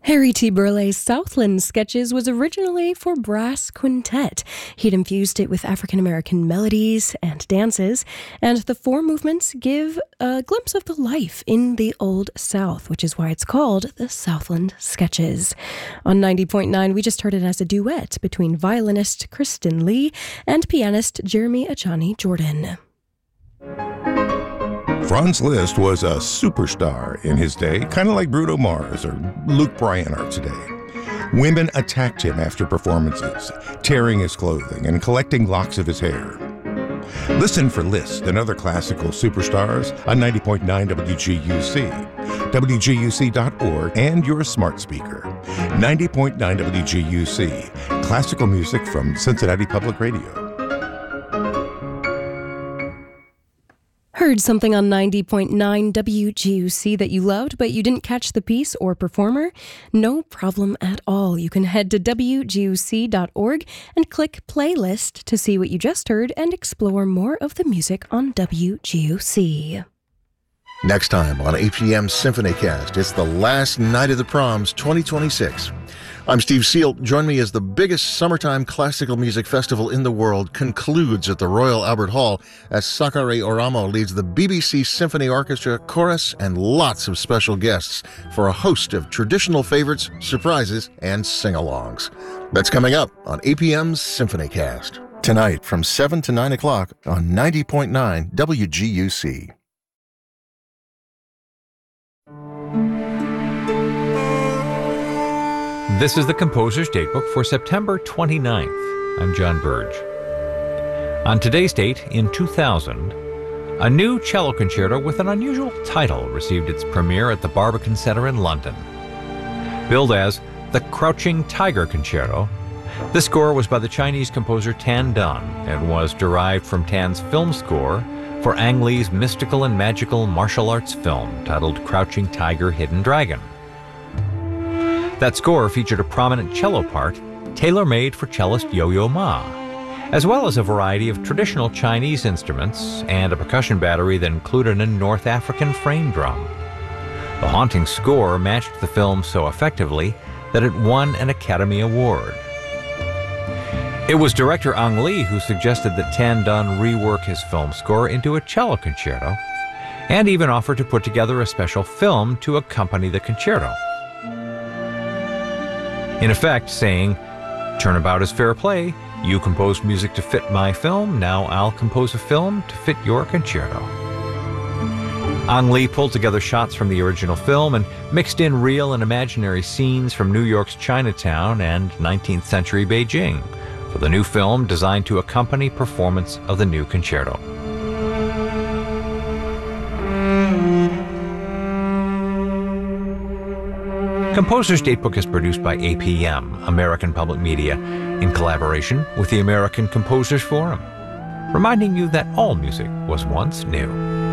Harry T. Burleigh's Southland Sketches was originally for brass quintet. He'd infused it with African-American melodies and dances, and the four movements give a glimpse of the life in the Old South, which is why it's called the Southland Sketches. On 90.9, we just heard it as a duet between violinist Kristen Lee and pianist Jeremy Achani Jordan. Franz Liszt was a superstar in his day, kind of like Bruno Mars or Luke Bryan are today. Women attacked him after performances, tearing his clothing and collecting locks of his hair. Listen for Liszt and other classical superstars on 90.9 WGUC, WGUC.org, and your smart speaker. 90.9 WGUC, classical music from Cincinnati Public Radio. Heard something on 90.9 WGUC that you loved, but you didn't catch the piece or performer? No problem at all. You can head to WGUC.org and click Playlist to see what you just heard and explore more of the music on WGUC. Next time on APM SymphonyCast, it's the last night of the Proms 2026. I'm Steve Seal. Join me as the biggest summertime classical music festival in the world concludes at the Royal Albert Hall as Sakari Oramo leads the BBC Symphony Orchestra, chorus, and lots of special guests for a host of traditional favorites, surprises, and sing-alongs. That's coming up on APM's SymphonyCast. Tonight from 7 to 9 o'clock on 90.9 WGUC. This is the Composer's Datebook for September 29th. I'm John Burge. On today's date, in 2000, a new cello concerto with an unusual title received its premiere at the Barbican Centre in London. Billed as the Crouching Tiger Concerto, this score was by the Chinese composer Tan Dun and was derived from Tan's film score for Ang Lee's mystical and magical martial arts film titled Crouching Tiger, Hidden Dragon. That score featured a prominent cello part tailor-made for cellist Yo-Yo Ma, as well as a variety of traditional Chinese instruments and a percussion battery that included a North African frame drum. The haunting score matched the film so effectively that it won an Academy Award. It was director Ang Lee who suggested that Tan Dun rework his film score into a cello concerto, and even offered to put together a special film to accompany the concerto. In effect, saying, "Turnabout is fair play. You composed music to fit my film, now I'll compose a film to fit your concerto." Ang Lee pulled together shots from the original film and mixed in real and imaginary scenes from New York's Chinatown and 19th century Beijing for the new film designed to accompany performance of the new concerto. Composer's Datebook is produced by APM, American Public Media, in collaboration with the American Composers Forum, reminding you that all music was once new.